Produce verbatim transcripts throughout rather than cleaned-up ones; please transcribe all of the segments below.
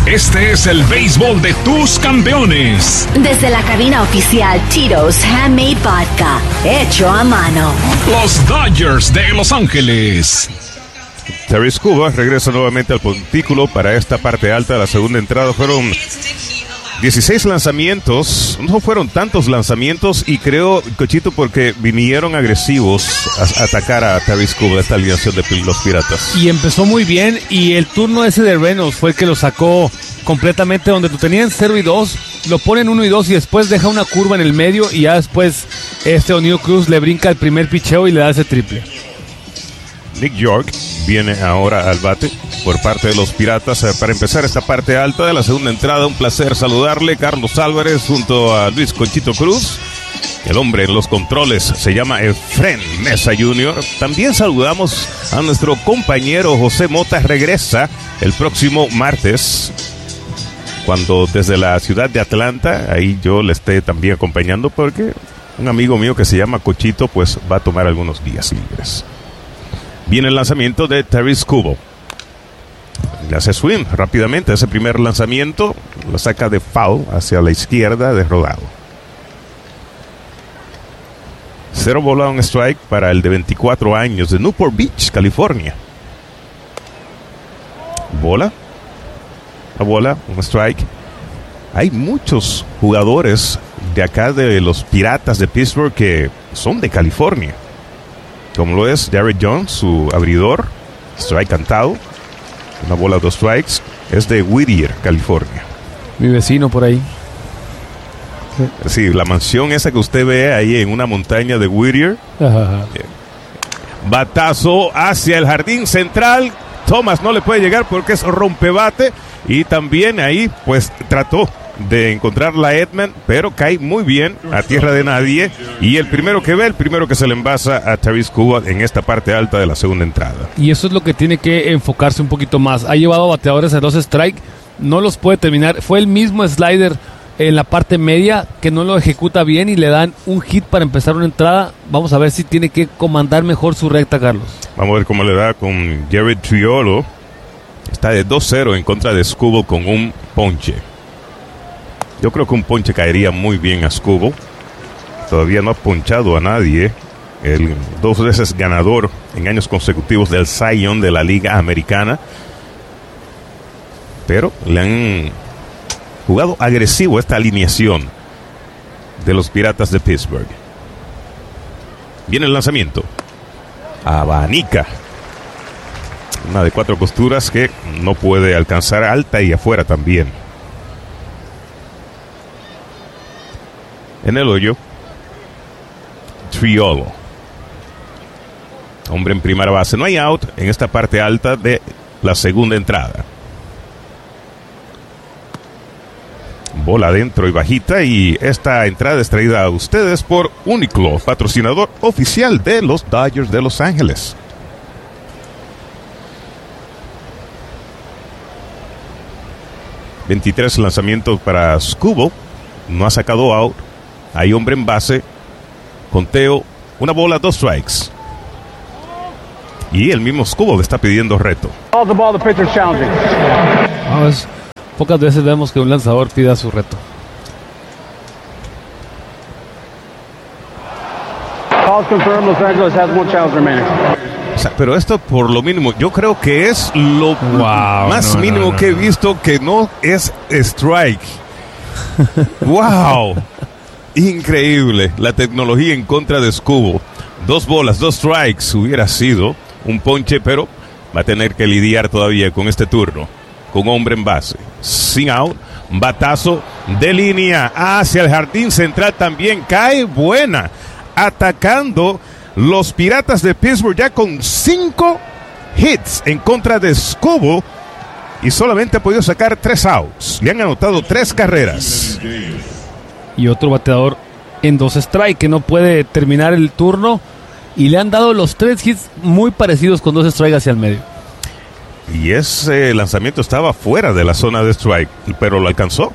Este es el béisbol de tus campeones. Desde la cabina oficial Tito's Handmade Vodka, hecho a mano. Los Dodgers de Los Ángeles. Terry Scuba regresa nuevamente al montículo para esta parte alta de la segunda entrada. Fueron dieciséis lanzamientos, no fueron tantos lanzamientos, y creo, Cochito, porque vinieron agresivos a, a atacar a Terry Scuba, esta alineación de los Piratas. Y empezó muy bien, y el turno ese de Reynolds fue el que lo sacó completamente, donde tú tenías cero y dos, lo ponen uno y dos, y después deja una curva en el medio, y ya después este O'Neill Cruz le brinca el primer picheo y le da ese triple. Nick York viene ahora al bate por parte de los Piratas para empezar esta parte alta de la segunda entrada. Un placer saludarle, Carlos Álvarez junto a Luis Conchito Cruz. El hombre en los controles se llama Efren Mesa junior También saludamos a nuestro compañero José Mota. Regresa el próximo martes, cuando desde la ciudad de Atlanta, ahí yo le esté también acompañando, porque un amigo mío que se llama Cochito pues va a tomar algunos días libres. Viene el lanzamiento de Terry Scuba. Le hace swing rápidamente. Ese primer lanzamiento lo saca de foul hacia la izquierda de rodado. Cero bola, un strike para el de veinticuatro años de Newport Beach, California. Bola. La bola, un strike. Hay muchos jugadores de acá de los Piratas de Pittsburgh que son de California, como lo es Jared Jones, su abridor, strike cantado, una bola, dos strikes, es de Whittier, California. Mi vecino por ahí. Sí, la mansión esa que usted ve ahí en una montaña de Whittier. Ajá. Batazo hacia el jardín central. Thomas no le puede llegar porque es rompebate, y también ahí pues trató de encontrar la Edman, pero cae muy bien a tierra de nadie, y el primero que ve, el primero que se le envasa a Terry Scuba en esta parte alta de la segunda entrada. Y eso es lo que tiene que enfocarse un poquito más. Ha llevado bateadores a dos strike, no los puede terminar. Fue el mismo slider en la parte media que no lo ejecuta bien, y le dan un hit para empezar una entrada. Vamos a ver si tiene que comandar mejor su recta, Carlos. Vamos a ver cómo le da con Jared Triolo. Está de dos cero en contra de Scuba con un ponche. Yo creo que un ponche caería muy bien a Scuba. Todavía no ha ponchado a nadie. El dos veces ganador en años consecutivos del Cy Young de la Liga Americana. Pero le han jugado agresivo esta alineación de los Piratas de Pittsburgh. Viene el lanzamiento. Abanica. Una de cuatro costuras que no puede alcanzar, alta y afuera también. En el hoyo, Triolo. Hombre en primera base. No hay out en esta parte alta de la segunda entrada. Bola adentro y bajita, y esta entrada es traída a ustedes por Uniqlo, patrocinador oficial de los Dodgers de Los Ángeles. veintitrés lanzamientos para Scuba. No ha sacado out. Hay hombre en base. Conteo. Una bola, dos strikes. Y el mismo Scuba le está pidiendo reto. Vamos. Pocas veces vemos que un lanzador pida su reto. O sea, pero esto por lo mínimo, yo creo que es lo wow, más no, mínimo no, no, que he no. visto, que no es strike. ¡Wow! Increíble la tecnología en contra de Scuba. Dos bolas, dos strikes hubiera sido un ponche, pero va a tener que lidiar todavía con este turno. Con hombre en base, sin out, batazo de línea hacia el jardín central, también cae buena, atacando los Piratas de Pittsburgh ya con cinco hits en contra de Scuba, y solamente ha podido sacar tres outs. Le han anotado tres carreras. Y otro bateador en dos strike que no puede terminar el turno, y le han dado los tres hits muy parecidos con dos strikes hacia el medio. Y ese lanzamiento estaba fuera de la zona de strike, pero lo alcanzó.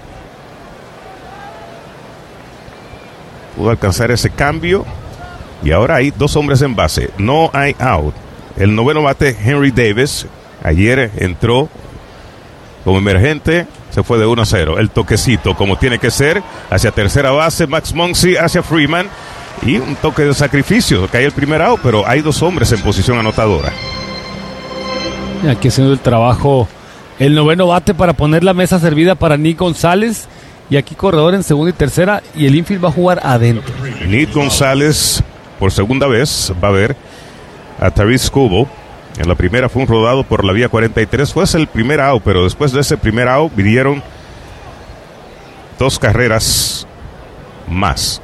Pudo alcanzar ese cambio. Y ahora hay dos hombres en base. No hay out. El noveno bate, Henry Davis, ayer entró como emergente. Se fue de uno a cero. El toquecito, como tiene que ser, hacia tercera base, Max Muncy hacia Freeman. Y un toque de sacrificio, cae el primer out, pero hay dos hombres en posición anotadora. Aquí haciendo el trabajo el noveno bate para poner la mesa servida para Nick González. Y aquí corredor en segunda y tercera. Y el infield va a jugar adentro. Nick González, por segunda vez, va a ver a Taris Skubal. En la primera fue un rodado por la vía cuarenta y tres. Fue ese el primer out, pero después de ese primer out vinieron dos carreras más.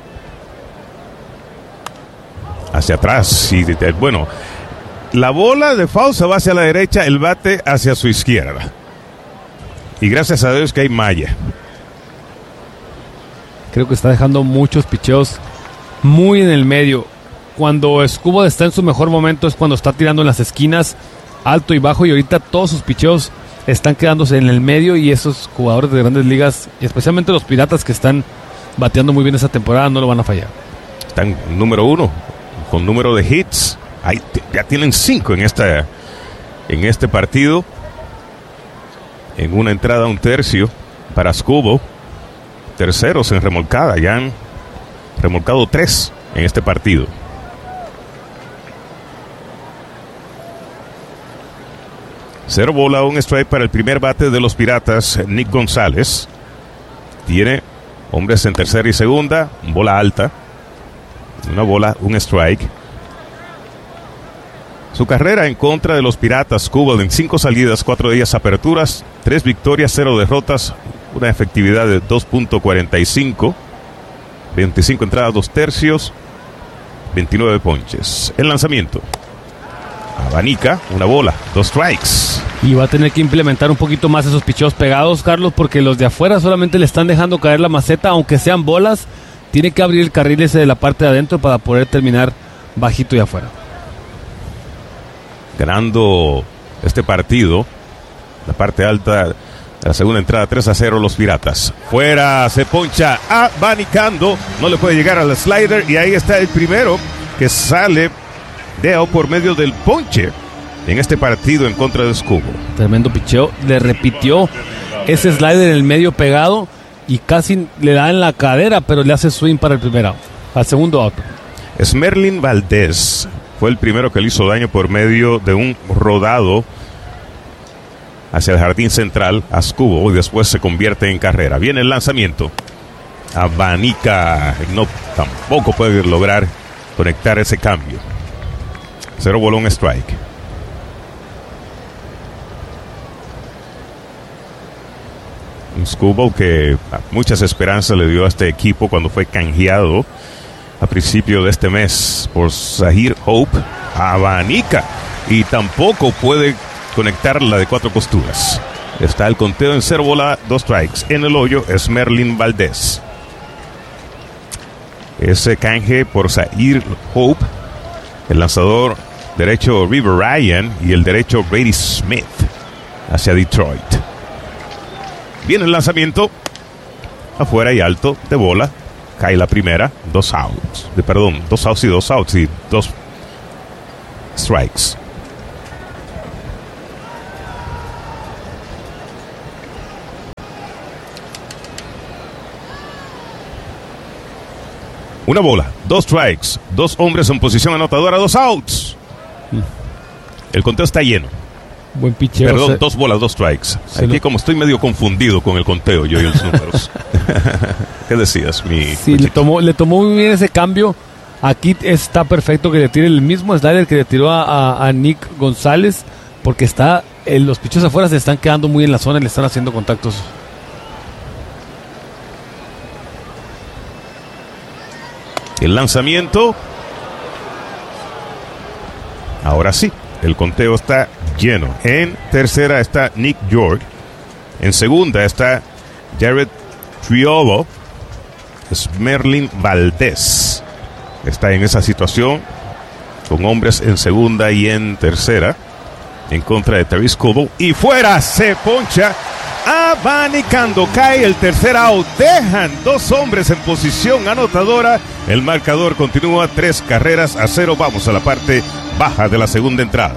Hacia atrás. Y, bueno, la bola de foul se va hacia la derecha, el bate hacia su izquierda. Y gracias a Dios que hay malla. Creo que está dejando muchos picheos muy en el medio. Cuando Skubal está en su mejor momento es cuando está tirando en las esquinas, alto y bajo, y ahorita todos sus picheos están quedándose en el medio, y esos jugadores de grandes ligas, y especialmente los Piratas que están bateando muy bien esta temporada, no lo van a fallar. Están número uno, con número de hits. Ahí ya tienen cinco en, esta, en este partido. En una entrada, un tercio para Skubal. Terceros en remolcada, ya han remolcado tres en este partido. Cero bola, un strike para el primer bate de los Piratas, Nick González. Tiene hombres en tercera y segunda, bola alta. Una bola, un strike. Su carrera en contra de los Piratas, Skubal en cinco salidas, cuatro de ellas aperturas, tres victorias, cero derrotas, una efectividad de dos punto cuarenta y cinco, veinticinco entradas, dos tercios, veintinueve ponches. El lanzamiento. Abanica, una bola, dos strikes. Y va a tener que implementar un poquito más esos picheos pegados, Carlos, porque los de afuera solamente le están dejando caer la maceta, aunque sean bolas. Tiene que abrir el carril ese de la parte de adentro para poder terminar bajito y afuera. Ganando este partido, la parte alta de la segunda entrada, tres a cero los Piratas. Fuera, se poncha abanicando, no le puede llegar al slider, y ahí está el primero que sale de out por medio del ponche en este partido en contra de Skubal. Tremendo picheo, le repitió ese slider en el medio pegado y casi le da en la cadera, pero le hace swing para el primer out, al segundo out. Esmerlin Valdés fue el primero que le hizo daño por medio de un rodado hacia el jardín central a Skubal, y después se convierte en carrera. Viene el lanzamiento. Abanica, no, tampoco puede lograr conectar ese cambio. Cero bola, un strike. Un Skubal que muchas esperanzas le dio a este equipo cuando fue canjeado a principio de este mes por Zahir Hope. Abanica y tampoco puede conectar la de cuatro costuras. Está el conteo en cero bola, dos strikes. En el hoyo es Merlin Valdés. Ese canje por Zahir Hope, el lanzador derecho River Ryan y el derecho Brady Smith hacia Detroit. Viene el lanzamiento afuera y alto de bola. Cae la primera, dos outs. De, perdón, dos outs y dos outs y dos strikes. Una bola, dos strikes, dos hombres en posición anotadora, dos outs. El conteo está lleno. Buen picheo. Perdón, se... dos bolas, dos strikes. Se Aquí lo... como estoy medio confundido con el conteo, yo y los números. ¿Qué decías, mi Sí, le tomó, le tomó muy bien ese cambio. Aquí está perfecto que le tire el mismo slider que le tiró a, a, a Nick González, porque está eh, los picheos afuera se están quedando muy en la zona y le están haciendo contactos. El lanzamiento. Ahora sí, el conteo está lleno. En tercera está Nick York. En segunda está Jared Triolo. Es Merlin Valdés. Está en esa situación con hombres en segunda y en tercera en contra de Taris Skubal. Y fuera, se poncha abanicando, cae el tercer out. Dejan dos hombres en posición anotadora. El marcador continúa tres carreras a cero. Vamos a la parte baja de la segunda entrada.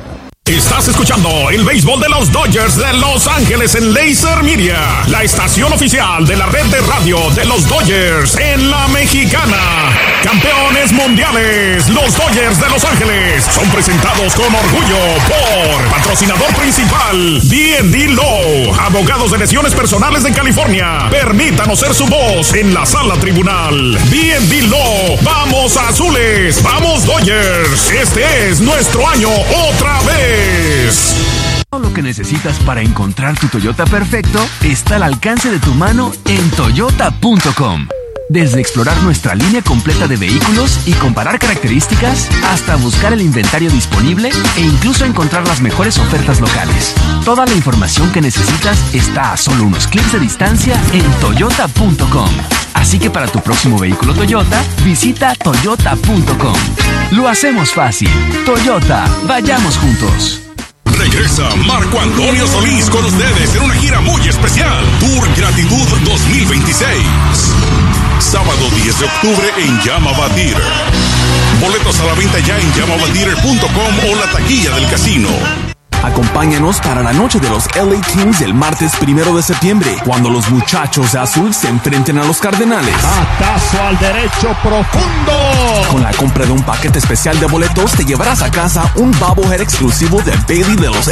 Estás escuchando el béisbol de los Dodgers de Los Ángeles en Laser Media, la estación oficial de la red de radio de los Dodgers en la Mexicana. Campeones mundiales, los Dodgers de Los Ángeles son presentados con orgullo por patrocinador principal D and D Law, abogados de lesiones personales de California. Permítanos ser su voz en la sala tribunal. D and D Law, vamos azules, vamos Dodgers. Este es nuestro año otra vez. Todo lo que necesitas para encontrar tu Toyota perfecto está al alcance de tu mano en toyota punto com. Desde explorar nuestra línea completa de vehículos y comparar características, hasta buscar el inventario disponible e incluso encontrar las mejores ofertas locales. Toda la información que necesitas está a solo unos clics de distancia en toyota punto com. Así que para tu próximo vehículo Toyota, visita toyota punto com. Lo hacemos fácil. Toyota, vayamos juntos. Regresa Marco Antonio Solís con ustedes en una gira muy especial. Tour Gratitud dos mil veintiséis. Sábado diez de octubre en Llama Theater. Boletos a la venta ya en llama theater punto com o la taquilla del casino. Acompáñanos para la noche de los L A Kings el martes primero de septiembre, cuando los muchachos de azul se enfrenten a los Cardenales. Batazo al derecho profundo. Con la compra de un paquete especial de boletos, te llevarás a casa un bobblehead exclusivo de Bailey de los